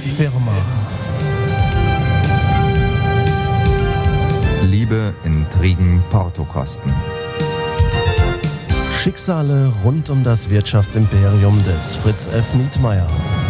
Firma. Liebe, Intrigen, Portokosten. Schicksale rund um das Wirtschaftsimperium des Fritz F. Nietmeyer.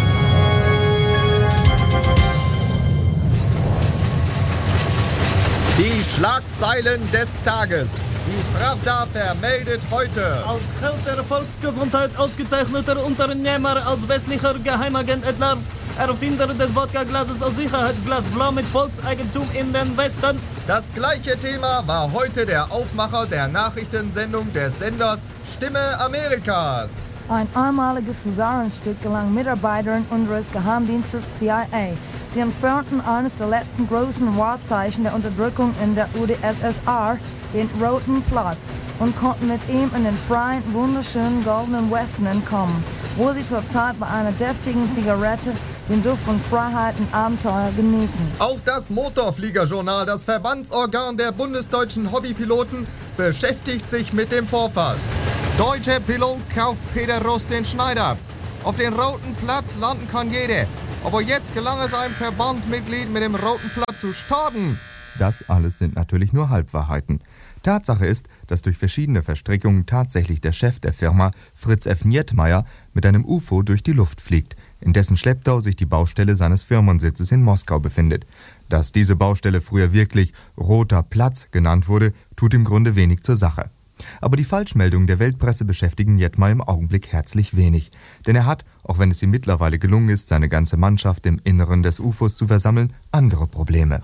Die Schlagzeilen des Tages. Die Pravda vermeldet heute. Als Held der Volksgesundheit ausgezeichneter Unternehmer, als westlicher Geheimagent entlarvt, Erfinder des Wodka-Glases als Sicherheitsglas, Blau mit Volkseigentum in den Westen. Das gleiche Thema war heute der Aufmacher der Nachrichtensendung des Senders Stimme Amerikas. Ein einmaliges Husarenstück gelang Mitarbeitern unseres Geheimdienstes CIA. Sie entfernten eines der letzten großen Wahrzeichen der Unterdrückung in der UdSSR, den Roten Platz, und konnten mit ihm in den freien, wunderschönen Goldenen Westen entkommen, wo sie zurzeit bei einer deftigen Zigarette den Duft von Freiheit und Abenteuer genießen. Auch das Motorfliegerjournal, das Verbandsorgan der bundesdeutschen Hobbypiloten, beschäftigt sich mit dem Vorfall. Deutscher Pilot kauft Peter Rust den Schneider. Auf den Roten Platz landen kann jeder. Aber jetzt gelang es einem Verbandsmitglied mit dem Roten Platz zu starten. Das alles sind natürlich nur Halbwahrheiten. Tatsache ist, dass durch verschiedene Verstrickungen tatsächlich der Chef der Firma, Fritz F. Nietmeyer, mit einem UFO durch die Luft fliegt, in dessen Schlepptau sich die Baustelle seines Firmensitzes in Moskau befindet. Dass diese Baustelle früher wirklich Roter Platz genannt wurde, tut im Grunde wenig zur Sache. Aber die Falschmeldungen der Weltpresse beschäftigen Nietmeyer im Augenblick herzlich wenig. Denn er hat, auch wenn es ihm mittlerweile gelungen ist, seine ganze Mannschaft im Inneren des UFOs zu versammeln, andere Probleme.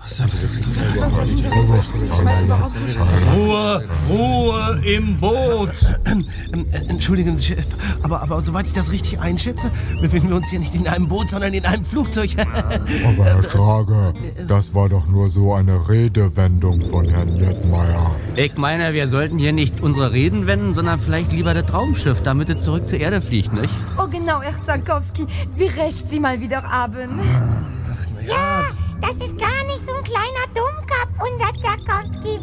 Ruhe im Boot! Entschuldigen Sie, Chef, aber soweit ich das richtig einschätze, befinden wir uns hier nicht in einem Boot, sondern in einem Flugzeug. Aber Herr Schrage, das war doch nur so eine Redewendung von Herrn Nietmeyer. Ich meine, wir sollten hier nicht unsere Reden wenden, sondern vielleicht lieber das Traumschiff, damit es zurück zur Erde fliegt, nicht? Oh genau, Herr Zankowski, wie recht Sie mal wieder haben. Ja, das ist gar nicht so ein kleiner Dummkopf, unser Zankowski,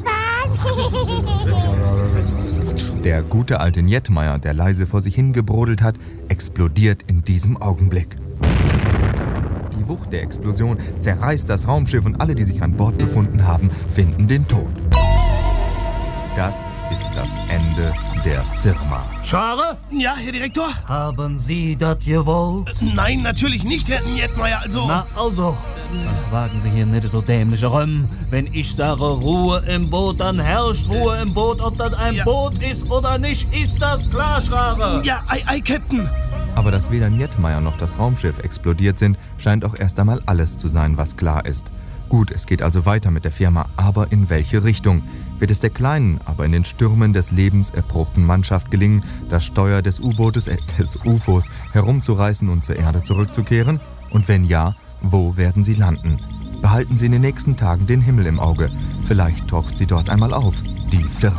was? Der gute alte Nietmeyer, der leise vor sich hingebrodelt hat, explodiert in diesem Augenblick. Die Wucht der Explosion zerreißt das Raumschiff und alle, die sich an Bord befunden haben, finden den Tod. Das ist das Ende der Firma. Schare? Ja, Herr Direktor? Haben Sie das gewollt? Nein, natürlich nicht, Herr Nietmeyer, also... Na, also... Wagen Sie hier nicht so dämliche Römm. Wenn ich sage Ruhe im Boot, dann herrscht Ruhe im Boot. Ob das ein Boot ist oder nicht, ist das klar, Schare? Ja, ei, Captain. Aber dass weder Nietmeyer noch das Raumschiff explodiert sind, scheint auch erst einmal alles zu sein, was klar ist. Gut, es geht also weiter mit der Firma, aber in welche Richtung? Wird es der kleinen, aber in den Stürmen des Lebens erprobten Mannschaft gelingen, das Steuer des des UFOs herumzureißen und zur Erde zurückzukehren? Und wenn ja, wo werden sie landen? Behalten Sie in den nächsten Tagen den Himmel im Auge. Vielleicht taucht sie dort einmal auf, die Firma.